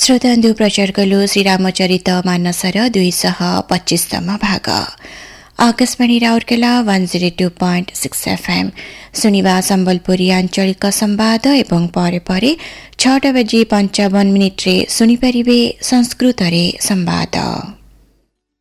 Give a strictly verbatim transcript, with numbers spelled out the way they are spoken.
श्रोतांधु प्रचार कलु श्रीरामचरित मानसर दुईशह पच्चीसतम भाग Akashvani Rourkela one zero two point six FM सुनिवा Sambalpuri आंचलिक संवाद एवं परे परे छटा बजी पंचावन मिनिट्रे सुनिपारिबे संस्कृत रे संवाद।